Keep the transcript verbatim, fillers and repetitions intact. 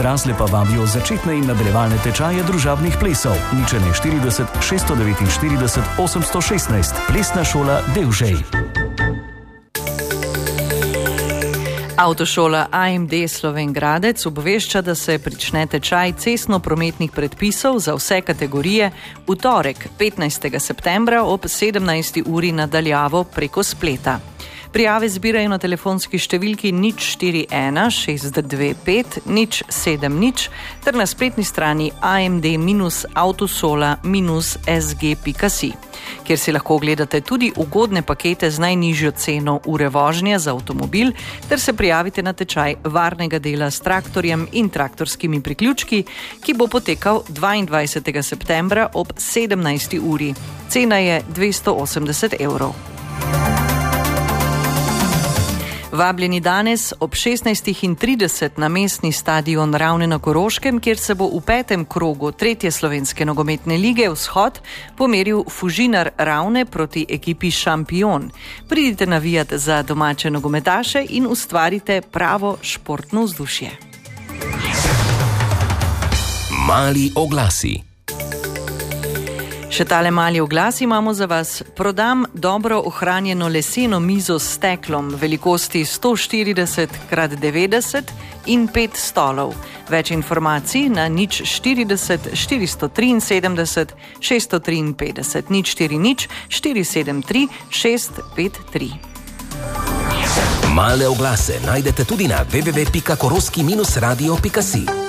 odrasle pa vabijo začetne in nadaljevalne tečaje družabnih plesov. Nič ena štirideset šeststo devetinštirideset osemsto šestnajst. Plesna šola Devžej. Avtošola A M D Slovenj Gradec obvešča, da se prične tečaj cestno-prometnih predpisov za vse kategorije v torek, petnajstega septembra ob sedemnajsti uri nadaljavo preko spleta. Prijave zbirajo na telefonski številki nič štiri ena šest dve pet nič sedem nič ter na spletni strani a m d avtosola s g pika si, kjer si lahko ogledate tudi ugodne pakete z najnižjo ceno ure vožnje za avtomobil ter se prijavite na tečaj varnega dela s traktorjem in traktorskimi priključki, ki bo potekal dvaindvajsetega septembra ob sedemnajsti uri. Cena je dvesto osemdeset evrov. Vabljeni danes ob šestnajstih trideset na mestni stadion Ravne na Koroškem, kjer se bo v petem krogu tretje slovenske nogometne lige Vzhod pomeril Fužinar Ravne proti ekipi Šampion. Pridite navijat za domače nogometaše in ustvarite pravo športno vzdušje. Mali oglasi. Še tale mali oglas imamo za vas. Prodam dobro ohranjeno leseno mizo s steklom velikosti sto štirideset krat devetdeset in pet stolov. Več informacij na nič štirideset štiristo triinsedemdeset šeststo triinpetdeset nič štiri nič štiri sedem tri šest pet tri. Male oglase najdete tudi na w w w pika koroski radio pika si.